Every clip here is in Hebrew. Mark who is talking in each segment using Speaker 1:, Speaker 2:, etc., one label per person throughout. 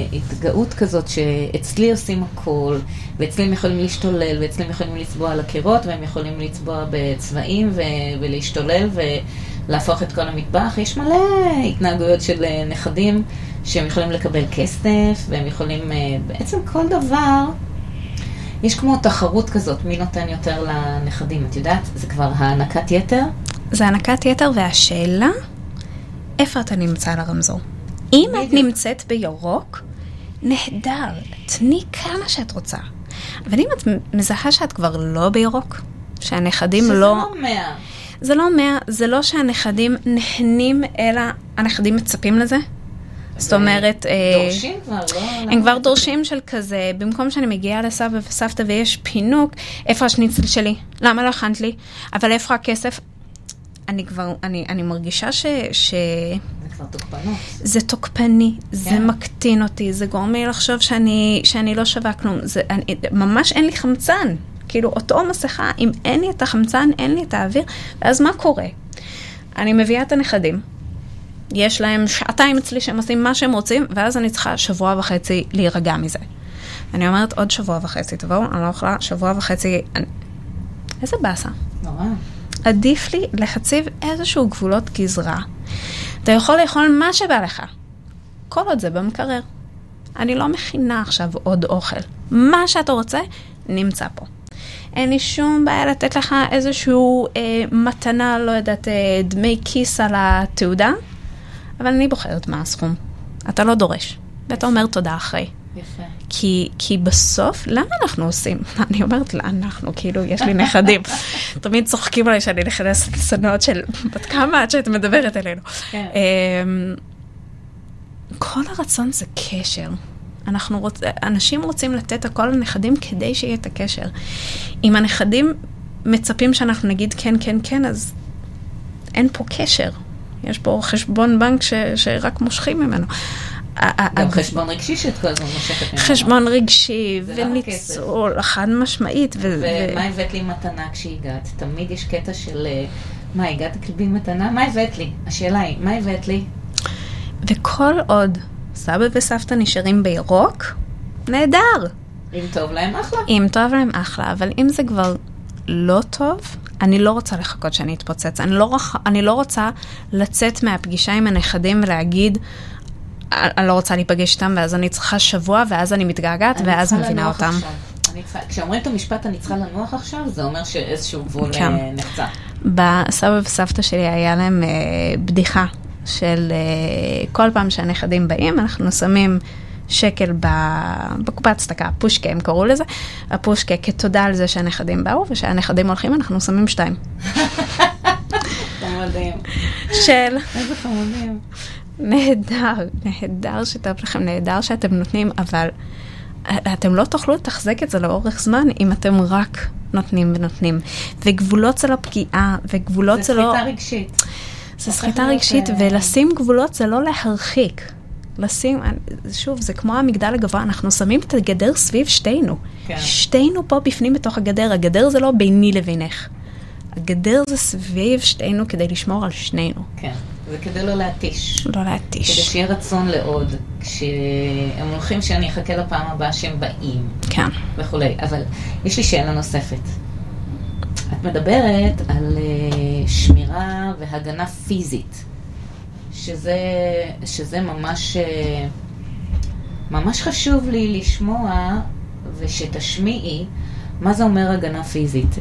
Speaker 1: התגאות כזאת שאצלי עושים הכל, ואצלי הם יכולים להשתולל, ואצלי הם יכולים לצבוע על הקירות, והם יכולים לצבוע בצבעים ולהשתולל ולהפוך את כל המטבח. יש מלא התנהגויות של נכדים שהם יכולים לקבל כסף, והם יכולים בעצם כל דבר. יש כמו תחרות כזאת, מי נותן יותר לנכדים, את יודעת? זה כבר הענקת יתר?
Speaker 2: זה הענקת יתר, והשאלה, איפה אתה נמצא על הרמזור? אם את נמצאת בירוק, נהדר, תני כמה שאת רוצה. אבל אם את מזהה שאת כבר לא בירוק, שהנכדים
Speaker 1: שזה
Speaker 2: לא...
Speaker 1: לא 100.
Speaker 2: זה לא 100, זה לא שהנכדים נהנים, אלא הנכדים מצפים לזה. זאת אומרת...
Speaker 1: דורשים כבר, לא?
Speaker 2: הם כבר דורשים של כזה, במקום שאני מגיעה לסבא וסבתא ויש פינוק, איפה השניצל שלי? למה לא הכנת לי? אבל איפה הכסף? אני מרגישה
Speaker 1: זה כבר תוקפנות.
Speaker 2: זה תוקפני, זה מקטין אותי, זה גורם לי לחשוב שאני לא שווה כלום. ממש אין לי חמצן. כאילו, אותו מסכה, אם אין לי את החמצן, אין לי את האוויר, ואז מה קורה? אני מביאה את הנכדים, יש להם שעתיים אצלי שהם עושים מה שהם רוצים, ואז אני צריכה 1.5 שבוע להירגע מזה. אני אומרת, עוד 1.5 שבוע, תבואו, אני לא יכולה, 1.5 שבוע, איזה באסה.
Speaker 1: נורא.
Speaker 2: עדיף לי להציב איזשהו גבולות גזרה. אתה יכול לאכול מה שבא לך. כל עוד זה במקרר. אני לא מכינה עכשיו עוד אוכל. מה שאתה רוצה, נמצא פה. אין לי שום בעיה לתת לך איזשהו מתנה, לא יודעת, דמי כיס על התעודה, אבל אני בוחרת מה הסכום. אתה לא דורש. ואתה אומר תודה אחרי.
Speaker 1: יפה.
Speaker 2: כי בסוף, למה אנחנו עושים? אני אומרת, אנחנו, כאילו, יש לי נכדים. תמיד צוחקים עליי שאני נכנסת לסדנאות של בת כמה עד שאת מדברת אלינו.
Speaker 1: כן.
Speaker 2: כל הרצון זה קשר. אנשים רוצים לתת הכל לנכדים כדי שיהיה את הקשר. אם הנכדים מצפים שאנחנו נגיד כן, כן, כן, אז אין פה קשר. יש פה חשבון בנק שרק מושכים ממנו.
Speaker 1: גם חשבון רגשי שאת כל הזמן מושכת ממנו.
Speaker 2: חשבון רגשי וניצול, חד משמעית.
Speaker 1: ומה הבאת לי מתנה כשהגעת? תמיד יש קטע של, מה, הגעת כלבי מתנה? מה הבאת לי? השאלה היא, מה הבאת לי?
Speaker 2: וכל עוד סבא וסבתא נשארים בירוק, נהדר.
Speaker 1: אם טוב להם אחלה.
Speaker 2: אם טוב להם אחלה, אבל אם זה כבר לא טוב, אני לא רוצה לחכות שאני אתפוצץ. אני לא רוצה לצאת מהפגישה עם הנכדים ולהגיד, אני לא רוצה להיפגש איתם, ואז אני צריכה שבוע, ואז אני מתגעגעת, ואז מבינה אותם.
Speaker 1: כשאומרים את המשפט, אני צריכה לנוח עכשיו, זה אומר שאיזשהו גבול נחצה.
Speaker 2: בסבא וסבתא שלי היה להם בדיחה של כל פעם שהנכדים באים, אנחנו שמים שקל בקופת צדקה, פושקה, הם קראו לזה, הפושקה כתודה על זה שהנכדים באו, ושהנכדים הולכים, אנחנו שמים 2.
Speaker 1: חמודים. איזה חמודים.
Speaker 2: נהדר שטוב לכם, נהדר שאתם נותנים, אבל אתם לא תוכלו לתחזק את זה לאורך זמן, אם אתם רק נותנים ונותנים. וגבולות זה לא פגיעה, וגבולות זה לא...
Speaker 1: זה סחיטה רגשית.
Speaker 2: זה סחיטה רגשית, ולשים גבולות זה לא להרחיק. לשים, שוב, זה כמו המגדל הגבוה, אנחנו שמים את הגדר סביב שתינו. שתינו פה בפנים בתוך הגדר, הגדר זה לא ביני לבינך. הגדר זה סביב שתינו כדי לשמור על שנינו.
Speaker 1: כן, זה כדי לא להתיש.
Speaker 2: לא להתיש.
Speaker 1: כדי שיהיה רצון לעוד, כשהם הולכים שאני אחכה לפעם הבאה שהם באים.
Speaker 2: כן. וכולי.
Speaker 1: אבל יש לי שאלה נוספת. את מדברת על שמירה והגנה פיזית, שזה ממש חשוב לי לשמוע ושתשמיעי מה זה אומר הגנה פיזית.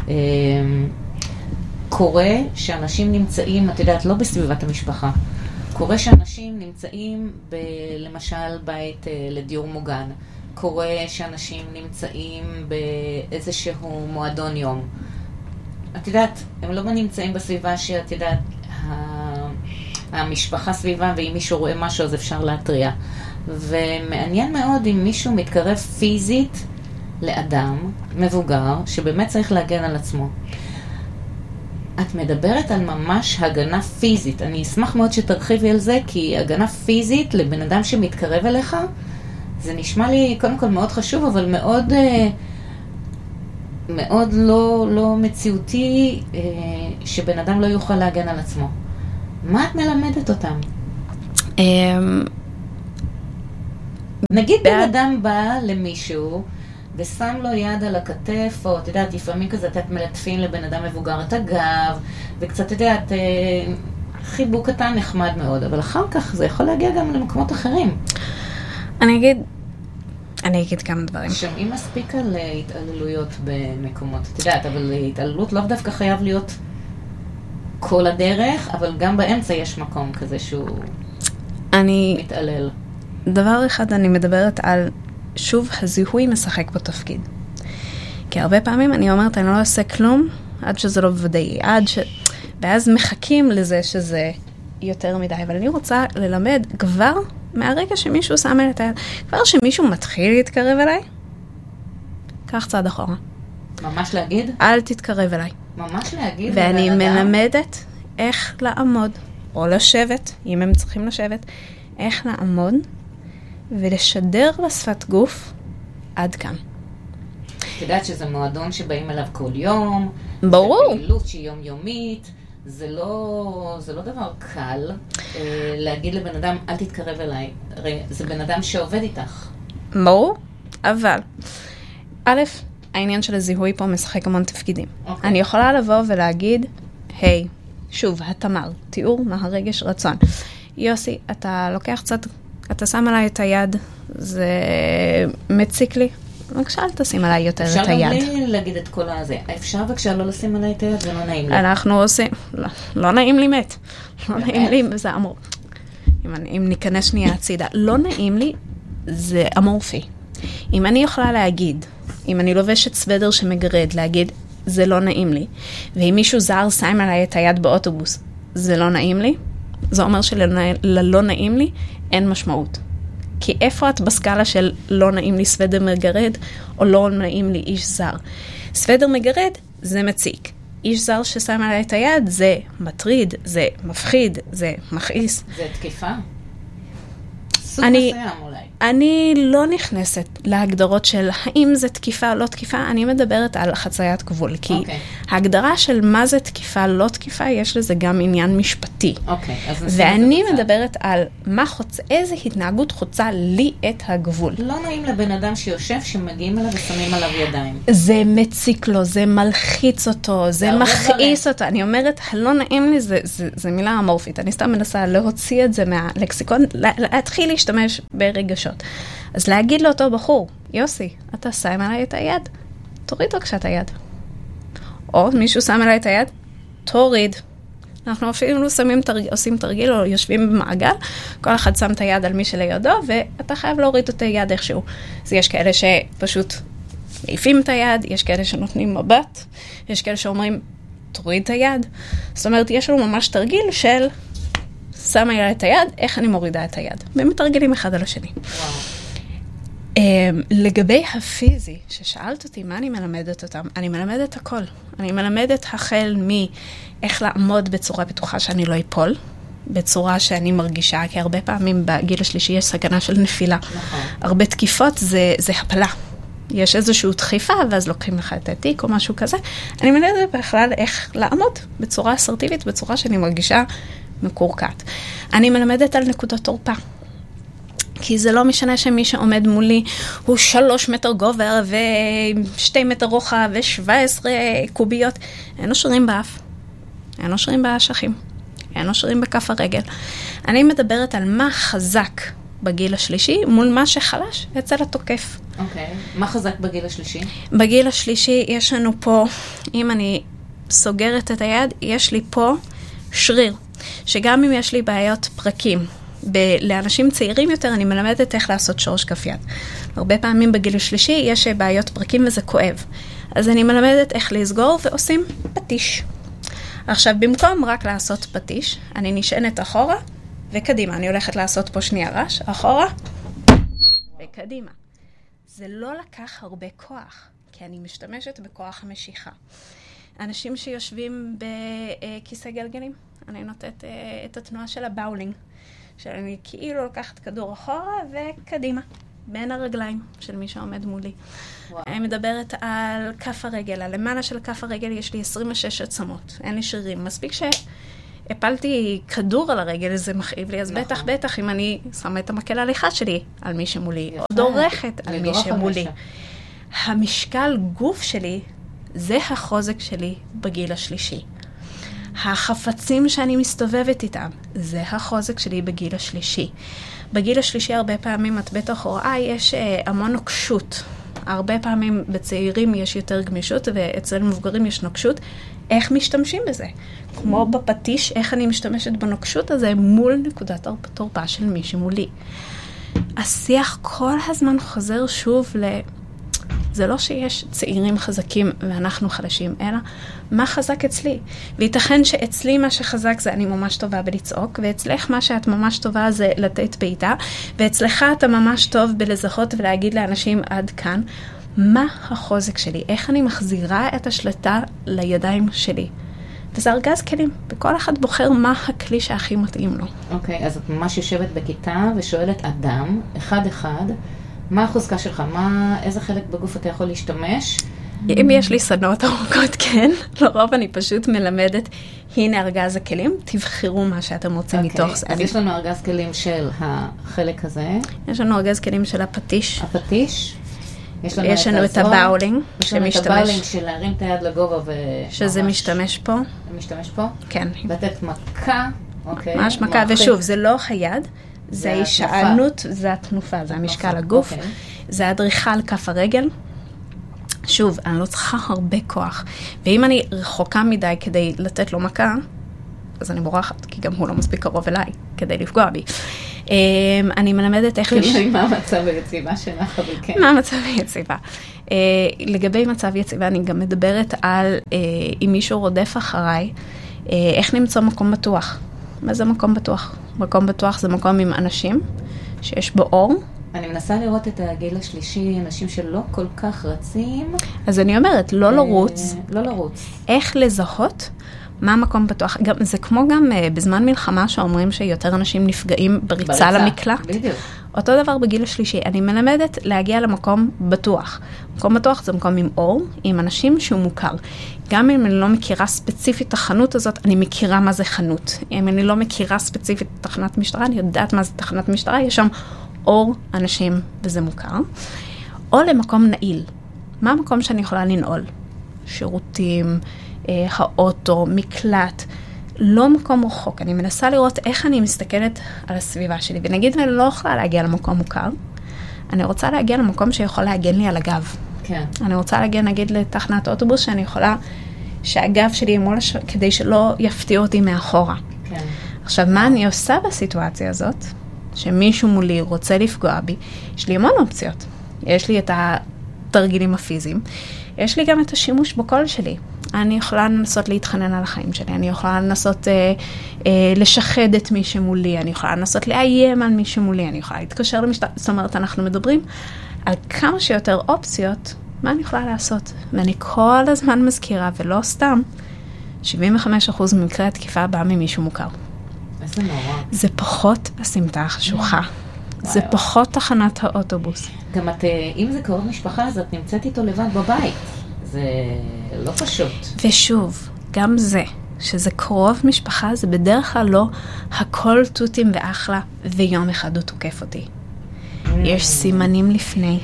Speaker 1: קורה שאנשים נמצאים, את יודעת, לא בסביבת המשפחה, קורה שאנשים נמצאים למשל בית לדיור מוגן, קורה שאנשים נמצאים באיזשהו מועדון יום. את יודעת, הם לא נמצאים בסביבה שאת יודעת, המשפחה סביבה, ואם מישהו רואה משהו אז אפשר להטריע. ומעניין מאוד אם מישהו מתקרב פיזית לאדם מבוגר שבאמת צריך להגן על עצמו. את מדברת על ממש הגנה פיזית. אני אשמח מאוד שתרחיבי על זה, כי הגנה פיזית לבן אדם שמתקרב אליך, זה נשמע לי קודם כל מאוד חשוב, אבל מאוד לא מציאותי שבן אדם לא יוכל להגן על עצמו. מה את מלמדת אותם? נגיד בן אדם בא למישהו ושם לו יד על הכתף, או את יודעת, לפעמים כזה אתם מלטפים לבן אדם מבוגר את הגב, וקצת, את יודעת, חיבוק קטן נחמד מאוד, אבל אחר כך זה יכול להגיע גם למקומות אחרים.
Speaker 2: אני אגיד כמה דברים.
Speaker 1: שומעים מספיק על התעללויות במקומות, את יודעת, אבל התעללות לא דווקא חייב להיות כל הדרך, אבל גם באמצע יש מקום כזה שהוא מתעלל.
Speaker 2: דבר אחד, אני מדברת על, שוב, הזיהוי משחק בתפקיד. כי הרבה פעמים אני אומרת, אני לא עושה כלום, עד שזה לא ודאי, ואז מחכים לזה שזה יותר מדי, אבל אני רוצה ללמד כבר מהרגע שמישהו שם את היד, כבר שמישהו מתחיל להתקרב אליי, קח צעד אחורה.
Speaker 1: ממש להגיד?
Speaker 2: אל תתקרב אליי.
Speaker 1: ממש להגיד?
Speaker 2: ואני מלמדת איך לעמוד, או לשבת, אם הם צריכים לשבת, איך לעמוד, ולשדר לשפת גוף עד כאן.
Speaker 1: את יודעת שזה מועדון שבאים אליו כל יום,
Speaker 2: ברור.
Speaker 1: זה פעילות שהיא יומיומית, זה לא דבר קל להגיד לבן אדם, אל תתקרב אליי. הרי זה בן אדם שעובד איתך.
Speaker 2: ברור, אבל א', העניין של הזיהוי פה משחק המון תפקידים. אני יכולה לבוא ולהגיד, היי, שוב, התמר, תיאור מהרגש רצון. יוסי, אתה לוקח קצת, אתה שם עליי את היד, זה מציק לי. בבקשה, אל תשים עליי יותר את היד.
Speaker 1: אפשר גם לי להגיד את כל הזה. אפשר בבקשה לא לשים עליי את היד, זה לא נעים לי.
Speaker 2: אנחנו עושים, לא נעים לי מת. לא נעים לי, זה אמור. אם ניכנס שנייה הצידה, לא נעים לי, זה אמורפי. אם אני יכולה להגיד, אם אני לובשת סוודר שמגרד, להגיד, זה לא נעים לי, ואם מישהו זר שם עליי את היד באוטובוס, זה לא נעים לי, זה אומר שללא נעים לי, אין משמעות. כי איפה את בסקאלה של לא נעים לי סוודר מגרד, או לא נעים לי איש זר? סוודר מגרד זה מציק. איש זר ששם עליי את היד זה מטריד, זה מפחיד, זה מכעיס.
Speaker 1: זה תקיפה? סוג מסוים אולי.
Speaker 2: אני לא נכנסת להגדרות של האם זה תקיפה או לא תקיפה, אני מדברת על חציית גבול, כי ההגדרה של מה זה תקיפה, לא תקיפה, יש לזה גם עניין משפטי. ואני מדברת על איזה התנהגות חוצה לי את הגבול.
Speaker 1: לא נעים לבן אדם שיושב, שמגיעים אליו ושמים עליו ידיים.
Speaker 2: זה מציק לו, זה מלחיץ אותו, זה מכעיס אותו. אני אומרת, לא נעים לי, זה מילה אמורפית. אני סתם מנסה להוציא את זה מהלקסיקון, להתחיל להשתמש ברגשות. אז להגיד לאותו בחור, יוסי, אתה שם עליי את היד, תוריד בבקשה את היד. או מישהו שם עליי את היד, תוריד. אנחנו אפילו עושים תרגיל או יושבים במעגל, כל אחד שם את היד על מי שלידו, ואתה חייב להוריד את היד איכשהו. אז יש כאלה שפשוט מעיפים את היד, יש כאלה שנותנים מבט, יש כאלה שאומרים, תוריד את היד. זאת אומרת, יש לנו ממש תרגיל של שמה עליי את היד, איך אני מורידה את היד. ומתרגלים אחד על השני. לגבי הפיזי, ששאלת אותי מה אני מלמדת אותם, אני מלמדת הכל. אני מלמדת החל מאיך לעמוד בצורה בטוחה שאני לא אפול, בצורה שאני מרגישה, כי הרבה פעמים בגיל השלישי יש סכנה של נפילה. הרבה תקיפות זה הפלה. יש איזושהי דחיפה, ואז לוקחים לך את התיק או משהו כזה. אני מלמדת בכלל איך לעמוד בצורה אסרטיבית, בצורה שאני מרגישה מקורקעת. אני מלמדת על נקודות תורפה. כי זה לא משנה שמי שעומד מולי הוא 3 מטר גובר ו2 מטר רוחב ו17 קוביות. אין לו שרירים באף, אין לו שרירים באשכים, אין לו שרירים בכף הרגל. אני מדברת על מה חזק בגיל השלישי מול מה שחלש אצל התוקף.
Speaker 1: אוקיי. מה חזק בגיל השלישי?
Speaker 2: בגיל השלישי יש לנו פה, אם אני סוגרת את היד, יש לי פה שריר. שגם אם יש לי בעיות פרקים, לאנשים צעירים יותר אני מלמדת איך לעשות שורש כף יד. הרבה פעמים בגיל השלישי יש בעיות פרקים וזה כואב. אז אני מלמדת איך לסגור ועושים פטיש. עכשיו במקום רק לעשות פטיש, אני נשענת אחורה וקדימה. אני הולכת לעשות פה שנייה רש, אחורה וקדימה. זה לא לקח הרבה כוח, כי אני משתמשת בכוח המשיכה. אנשים שיושבים בכיסא גלגלים, אני נותנת את התנועה של הבאולינג, שאני כאילו לוקחת כדור אחורה וקדימה, בין הרגליים של מי שעומד מולי. אני מדברת על כף הרגל, על למעלה של כף הרגל יש לי 26 עצמות, אין לי שרירים. מספיק הפלתי כדור על הרגל, זה מכאיב לי, אז בטח אם אני שמה את המקל ההליכה שלי על מי שמולי, או דורכת על מי שמולי. המשקל גוף שלי, זה החוזק שלי בגיל השלישי. החפצים שאני מסתובבת איתם, זה החוזק שלי בגיל השלישי. בגיל השלישי הרבה פעמים את בטח רואה, יש המון נוקשות. הרבה פעמים בצעירים יש יותר גמישות, ואצל מבוגרים יש נוקשות. איך משתמשים בזה? כמו בפטיש, איך אני משתמשת בנוקשות הזה מול נקודת התורפה של מי שמולי. השיח כל הזמן חוזר שוב זה לא שיש צעירים חזקים ואנחנו חלשים, אלא מה חזק אצלי. וייתכן שאצלי מה שחזק זה אני ממש טובה בלצעוק, ואצלך מה שאת ממש טובה זה לתת בעיטה, ואצלך אתה ממש טוב בלזהות ולהגיד לאנשים עד כאן, מה החוזק שלי, איך אני מחזירה את השלטה לידיים שלי. וזה ארגז כלים, וכל אחד בוחר מה הכלי שהכי מתאים לו.
Speaker 1: אוקיי, אז את ממש יושבת בכיתה ושואלת אדם, אחד, מה החוזקה שלך? איזה חלק בגוף אתה יכול להשתמש?
Speaker 2: אם יש לי סדנות ארוכות, כן. לרוב אני פשוט מלמדת, הנה ארגז הכלים, תבחרו מה שאתם רוצים מתוך זה.
Speaker 1: אז יש לנו ארגז כלים של החלק הזה.
Speaker 2: יש לנו ארגז כלים של הפטיש.
Speaker 1: הפטיש.
Speaker 2: יש לנו את הבאולינג.
Speaker 1: יש לנו את הבאולינג של להרים את היד לגובה
Speaker 2: שזה משתמש פה.
Speaker 1: משתמש פה?
Speaker 2: כן.
Speaker 1: לתת מכה.
Speaker 2: ממש מכה, ושוב, זה לא היד. זה הישענות, זה התנופה, זה המשקל הגוף, זה הדריכה על כף הרגל. שוב, אני לא צריכה הרבה כוח. ואם אני רחוקה מדי כדי לתת לו מכה, אז אני בורחת, כי גם הוא לא מספיק קרוב אליי כדי לפגוע בי. אני מלמדת איך...
Speaker 1: מה המצב היציבה שלך, אבל כן.
Speaker 2: מה המצב היציבה? לגבי מצב יציבה, אני גם מדברת על אם מישהו רודף אחריי, איך למצוא מקום בטוח. מה זה מקום בטוח? מקום בטוח זה מקום עם אנשים שיש בו אור.
Speaker 1: אני מנסה לראות את הגיל השלישי, אנשים שלא כל כך רצים.
Speaker 2: אז אני אומרת, לא לרוץ.
Speaker 1: לא לרוץ.
Speaker 2: איך לזהות מה מקום בטוח. זה כמו גם בזמן מלחמה שאומרים שיותר אנשים נפגעים בריצה למקלט.
Speaker 1: בדיוק.
Speaker 2: אותו דבר בגיל השלישי. אני מלמדת להגיע למקום בטוח. מקום בטוח זה מקום עם אור, עם אנשים שהוא מוכר. גם אם אני לא מכירה ספציפית את החנות הזאת, אני מכירה מה זה חנות. אם אני לא מכירה ספציפית את תחנת משטרה, אני יודעת מה זה תחנת משטרה, יש שם אור אנשים וזה מוכר. או למקום נעיל. מה המקום שאני יכולה לנעול? שירותים, האוטו, מקלט. לא מקום רחוק. אני מנסה לראות איך אני מסתכלת על הסביבה שלי. ונגיד אני לא יכולה להגיע למקום מוכר. אני רוצה להגיע למקום שיכול להגן לי על הגב.
Speaker 1: כן.
Speaker 2: אני רוצה להגיע, נגיד, לתחנת אוטובוס, שאני יכולה, שהגב שלי מול כדי שלא יפתיע אותי מאחורה. כן. עכשיו, מה אני עושה בסיטואציה הזאת? שמישהו מולי רוצה לפגוע בי, יש לי המון אופציות. יש לי את התרגילים הפיזיים, יש לי גם את השימוש בקול שלי. אני יכולה לנסות להתחנן על החיים שלי, אני יכולה לנסות לשחד את מי שמולי, אני יכולה לנסות לאיים על מי שמולי, אני יכולה להתקשר למשטרה. זאת אומרת, אנחנו מדברים על כמה שיותר אופציות, מה אני יכולה לעשות? ואני כל הזמן מזכירה, ולא סתם, 75% ממקרי התקיפה בא ממישהו מוכר.
Speaker 1: איזה נורא.
Speaker 2: זה פחות הסמטה החשוכה. זה פחות תחנת האוטובוס.
Speaker 1: גם את, אם זה קרוב משפחה, אז את נמצאת איתו לבד בבית. זה לא פשוט.
Speaker 2: ושוב, גם זה, שזה קרוב משפחה, זה בדרך כלל לא הכל תותים ואחלה, ויום אחד הוא תוקף אותי. יש סימנים לפני.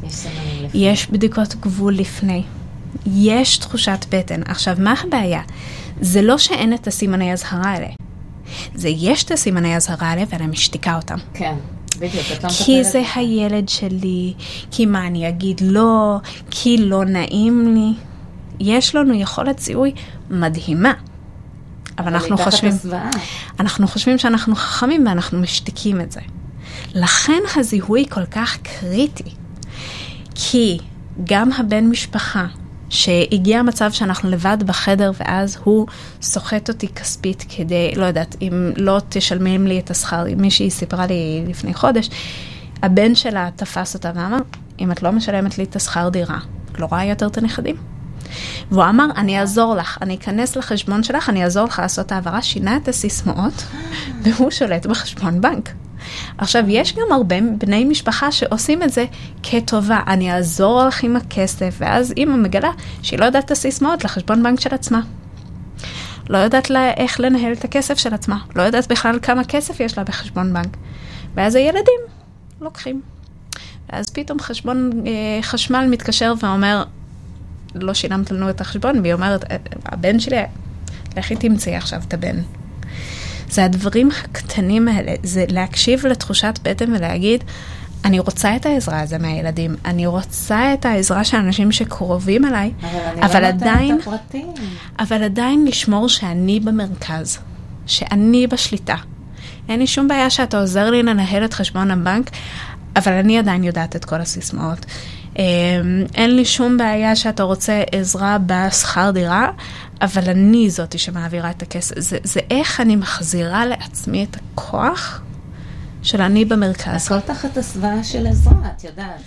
Speaker 2: יש בדיקות גבול לפני. יש תחושת בטן. עכשיו, מה הבעיה? זה לא שאין את הסימני הזהרה האלה. זה יש את הסימני הזהרה האלה, ואני משתיקה אותם.
Speaker 1: כן.
Speaker 2: כי זה הילד שלי, כי מה אני אגיד לא, כי לא נעים לי. יש לנו יכולת זיהוי מדהימה. אבל אנחנו חושבים שאנחנו חכמים ואנחנו משתיקים את זה. לכן הזיהוי כל כך קריטי. כי גם הבן משפחה שהגיע המצב שאנחנו לבד בחדר ואזהוא סוחט אותי כספית כדי, לא יודעת, אם לא תשלמים לי את השכר, מישהי סיפרה לי לפני חודש, הבן שלה תפס אותה ואמר, אם את לא משלמת לי את השכר דירה, את לא רואה יותר את הנכדים? והוא אמר, אני אעזור לך, אני אכנס לחשבון שלך, אני אעזור לך לעשות העברה, שינה את הסיסמאות, והוא שולט בחשבון בנק. עכשיו, יש גם הרבה בני משפחה שעושים את זה כטובה. אני אעזור לך עם הכסף, ואז אמא מגלה שהיא לא יודעת את הסיסמאות לחשבון בנק של עצמה. לא יודעת איך לנהל את הכסף של עצמה, לא יודעת בכלל כמה כסף יש לה בחשבון בנק. ואז הילדים לוקחים. ואז פתאום חשבון חשמל מתקשר ואומר, לא שילמת לנו את החשבון, והיא אומרת, הבן שלי, לכי תמצאי עכשיו את הבן. זה הדברים הקטנים האלה, זה להקשיב לתחושת בטן ולהגיד, אני רוצה את העזרה הזה מהילדים, אני רוצה את העזרה של אנשים שקרובים עליי, אבל עדיין לשמור שאני במרכז, שאני בשליטה. אין לי שום בעיה שאתה עוזר לי לנהל את חשבון הבנק, אבל אני עדיין יודעת את כל הסיסמאות. אין לי שום בעיה שאתה רוצה עזרה בשכר דירה, אבל אני זאתי שמעבירה את הכסף. זה איך אני מחזירה לעצמי את הכוח של אני במרכז.
Speaker 1: הכל תחת הסוואה של עזרה, את יודעת.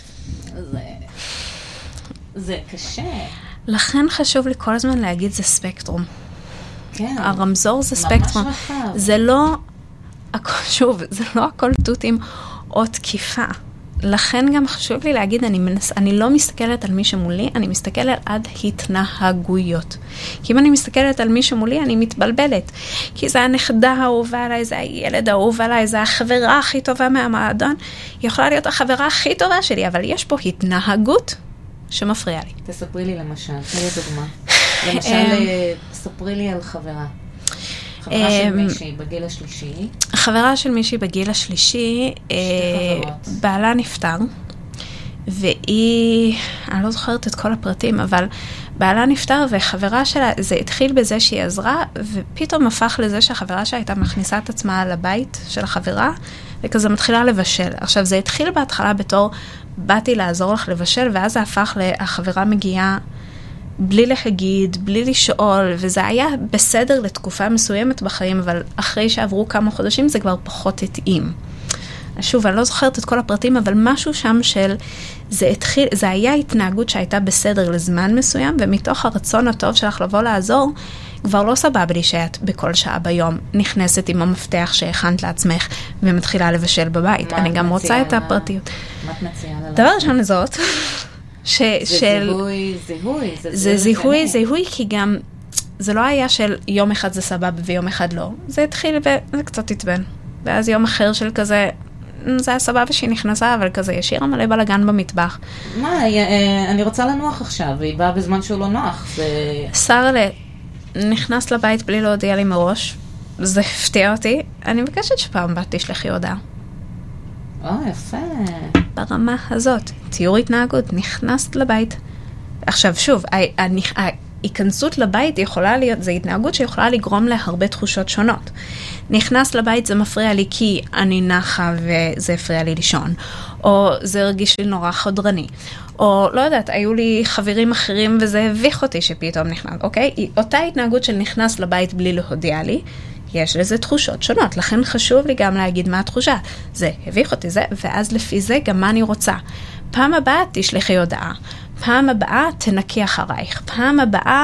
Speaker 1: זה קשה.
Speaker 2: לכן חשוב לי כל הזמן להגיד זה ספקטרום.
Speaker 1: כן.
Speaker 2: הרמזור זה ספקטרום.
Speaker 1: ממש רחב.
Speaker 2: זה לא, שוב, זה לא הכל תותים או תקיפה. לכן גם חשוב לי להגיד, אני לא מסתכלת על מי שמולי, אני מסתכלת עד התנהגויות. כי אם אני מסתכלת על מי שמולי, אני מתבלבלת. כי זה הנכדה האהובה עליי, זה הילד האהוב עליי, זה החברה הכי טובה מהמועדון. היא יכולה להיות החברה הכי טובה שלי, אבל יש פה התנהגות שמפריעה לי.
Speaker 1: תספרי לי למשל, תני לי דוגמה. למשל, ספרי לי על חברה. חברה של מישהי בגיל השלישי.
Speaker 2: חברה של מישהי בגיל השלישי, בעלה נפטר, והיא, אני לא זוכרת את כל הפרטים, אבל בעלה נפטר, וחברה שלה, זה התחיל בזה שהיא עזרה, ופתאום הפך לזה שהחברה שלה הייתה מכניסה את עצמה לבית של החברה, וכזה מתחילה לבשל. עכשיו, זה התחיל בהתחלה בתור, באתי לעזור לך לבשל, ואז זה הפך לחברה מגיעה, בלי להגיד, בלי לשאול, וזה היה בסדר לתקופה מסוימת בחיים, אבל אחרי שעברו כמה חודשים זה כבר פחות התאים. שוב, אני לא זוכרת את כל הפרטים, אבל משהו שם של, זה היה התנהגות שהייתה בסדר לזמן מסוים, ומתוך הרצון הטוב שלך לבוא לעזור, כבר לא סבבה לי שאת בכל שעה ביום נכנסת עם המפתח שהכנת לעצמך, ומתחילה לבשל בבית. אני גם רוצה את הפרטיות.
Speaker 1: מה את מציעה?
Speaker 2: דבר ראשון לזאת,
Speaker 1: זה
Speaker 2: זיהוי, כי גם זה לא היה של יום אחד זה סבבה ויום אחד לא. זה התחיל וזה קצת התבן. ואז יום אחר של כזה, זה היה סבבה שהיא נכנסה, אבל כזה ישיר מלא בלגן במטבח.
Speaker 1: מה, אני רוצה לנוח עכשיו, והיא באה בזמן שהוא לא נוח.
Speaker 2: שרלה נכנס לבית בלי להודיע לי מראש, זה הפתיע אותי. אני מבקשת שפעם בת תשלחי הודעה.
Speaker 1: יפה.
Speaker 2: ברמה הזאת, תיאור התנהגות, נכנסת לבית. עכשיו שוב, ההיכנסות לבית יכולה להיות, זה התנהגות שיכולה לגרום להרבה תחושות שונות. נכנס לבית זה מפריע לי כי אני נחה וזה הפריע לי לישון, או זה הרגיש לי נורא חודרני, או לא יודעת, היו לי חברים אחרים וזה הביך אותי שפתאום נכנס, אוקיי? אותה התנהגות של נכנס לבית בלי להודיע לי, יש לזה תחושות שונות, לכן חשוב לי גם להגיד מה התחושה. זה הביך אותי זה, ואז לפי זה גם מה אני רוצה. פעם הבאה תשלחי הודעה, פעם הבאה תנקי אחרייך, פעם הבאה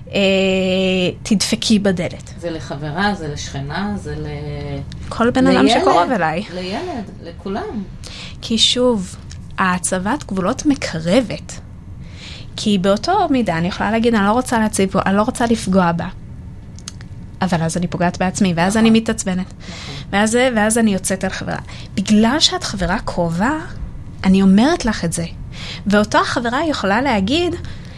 Speaker 2: תדפקי בדלת.
Speaker 1: זה לחברה, זה לשכנה, זה
Speaker 2: כל בן אדם שקרוב אליי.
Speaker 1: לילד, לכולם.
Speaker 2: כי שוב, ההצבת גבולות מקרבת. כי באותו מידה אני יכולה להגיד, אני לא רוצה להציב, אני לא רוצה לפגוע בה. אבל אז אני פוגעת בעצמי, ואז אני מתעצבנת. ואז אני יוצאת על חברה. בגלל שאת חברה קרובה, אני אומרת לך את זה. ואותו החברה יכולה להגיד,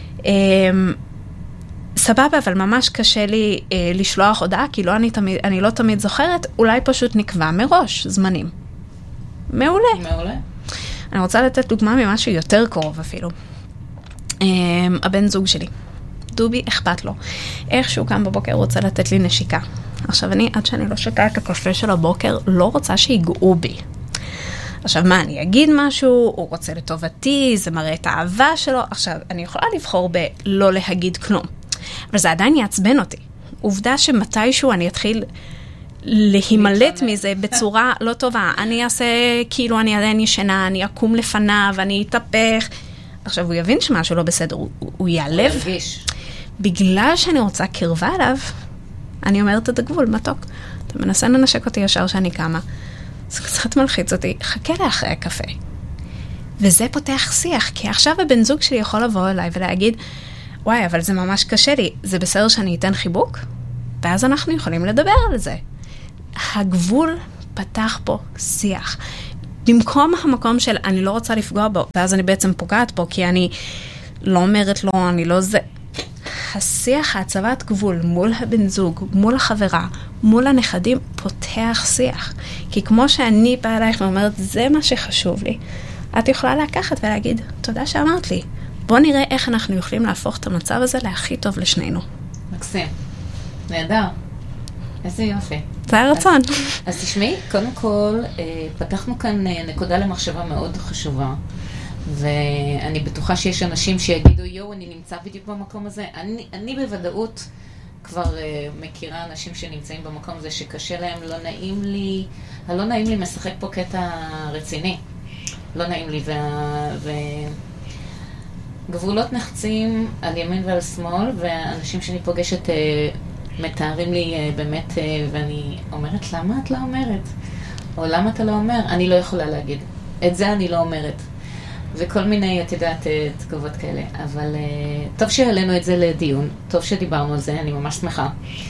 Speaker 2: סבבה, אבל ממש קשה לי לשלוח הודעה, כי אני לא תמיד זוכרת, אולי פשוט נקבע מראש זמנים. מעולה.
Speaker 1: מעולה.
Speaker 2: אני רוצה לתת דוגמה ממשהו יותר קרוב אפילו. הבן זוג שלי. דובי, אכפת לו. איכשהו קם בבוקר רוצה לתת לי נשיקה. עכשיו אני, עד שאני לא שתה את הקפה של הבוקר, לא רוצה שיגעו בי. עכשיו מה, אני אגיד משהו, הוא רוצה לטובתי, זה מראה את האהבה שלו. עכשיו, אני יכולה לבחור בלא להגיד כלום. אבל זה עדיין יעצבן אותי. עובדה שמתישהו אני אתחיל להימלט מזה בצורה לא טובה. אני אעשה כאילו אני עדיין ישנה, אני אקום לפניו, אני אתהפך. עכשיו, הוא יבין שמשהו לא בסדר, הוא יעלב. בגלל שאני רוצה קרבה אליו, אני אומרת את הגבול, מתוק. אתה מנסה לנשק אותי ישר שאני קמה. זה קצת מלחיץ אותי, חכה לאחרי הקפה. וזה פותח שיח, כי עכשיו הבן זוג שלי יכול לבוא אליי ולהגיד, וואי, אבל זה ממש קשה לי, זה בסדר שאני אתן חיבוק? ואז אנחנו יכולים לדבר על זה. הגבול פתח פה שיח. במקום המקום של אני לא רוצה לפגוע בו, ואז אני בעצם פוגעת בו, כי אני לא אומרת לו, אני לא זה. השיח, הצבת גבול מול הבן זוג, מול החברה, מול הנכדים, פותח שיח. כי כמו שאני באה אלייך ואומרת, זה מה שחשוב לי, את יכולה לקחת ולהגיד, תודה שאמרת לי. בוא נראה איך אנחנו יכולים להפוך את המצב הזה להכי טוב לשנינו.
Speaker 1: מקסים. נהדר. איזה יופי.
Speaker 2: זה הרצון.
Speaker 1: אז תשמעי, קודם כל, פתחנו כאן נקודה למחשבה מאוד חשובה. ואני בטוחה שיש אנשים שיגידו, יו, אני נמצא בדיוק במקום הזה. אני בוודאות כבר מכירה אנשים שנמצאים במקום הזה שקשה להם, לא נעים לי משחק פה קטע רציני. לא נעים לי, גבולות נחצים על ימין ועל שמאל, והאנשים שאני פוגשת מתארים לי באמת, ואני אומרת, למה את לא אומרת? או למה אתה לא אומר? אני לא יכולה להגיד. את זה אני לא אומרת. וכל מיני, את יודעת, תגובות כאלה. אבל טוב שהעלינו את זה לדיון, טוב שדיברנו על זה, אני ממש שמחה.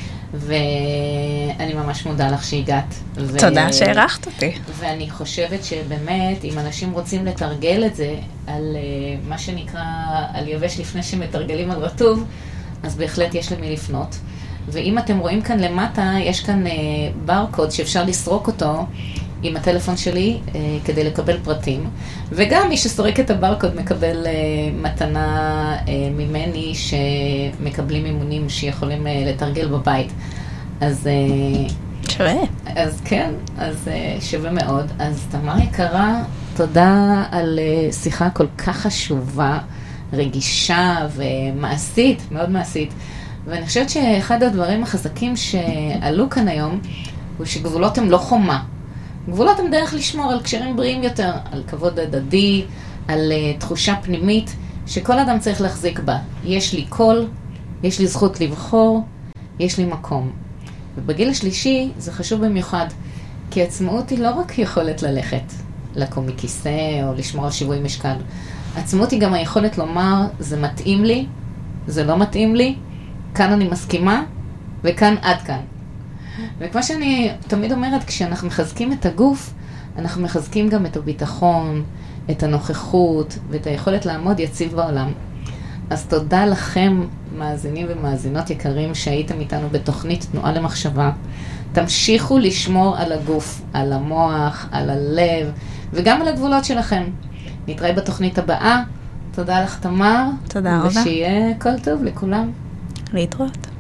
Speaker 1: ואני ממש מודה לך שהגעת.
Speaker 2: תודה שהערכת אותי.
Speaker 1: ואני חושבת שבאמת, אם אנשים רוצים לתרגל את זה על מה שנקרא, על יבש לפני שמתרגלים על רטוב, אז בהחלט יש למי לפנות. ואם אתם רואים כאן למטה, יש כאן ברקוד שאפשר לסרוק אותו עם הטלפון שלי כדי לקבל פרטים. וגם מי שסורק את הברקוד מקבל מתנה ממני שמקבלים אימונים שיכולים לתרגל בבית. אז
Speaker 2: שווה.
Speaker 1: אז כן, אז שווה מאוד. אז תמר יקרה, תודה על שיחה כל כך חשובה, רגישה ומעשית, מאוד מעשית. ואני חושבת שאחד הדברים החזקים שעלו כאן היום, הוא שגבולות הם לא חומה. גבולות הם דרך לשמור על קשרים בריאים יותר, על כבוד הדדי, על תחושה פנימית, שכל אדם צריך להחזיק בה. יש לי קול, יש לי זכות לבחור, יש לי מקום. ובגיל השלישי זה חשוב במיוחד, כי עצמאות היא לא רק יכולת ללכת, לקום מכיסא או לשמור על שיווי משקל. עצמאות היא גם היכולת לומר, זה מתאים לי, זה לא מתאים לי, כאן אני מסכימה, וכאן עד כאן. וכמו שאני תמיד אומרת, כשאנחנו מחזקים את הגוף, אנחנו מחזקים גם את הביטחון, את הנוכחות, ואת היכולת לעמוד יציב בעולם. אז תודה לכם, מאזינים ומאזינות יקרים, שהייתם איתנו בתוכנית תנועה למחשבה. תמשיכו לשמור על הגוף, על המוח, על הלב, וגם על הגבולות שלכם. נתראה בתוכנית הבאה. תודה לך, תמר.
Speaker 2: תודה רבה.
Speaker 1: ושיהיה כל טוב לכולם.
Speaker 2: להתראות.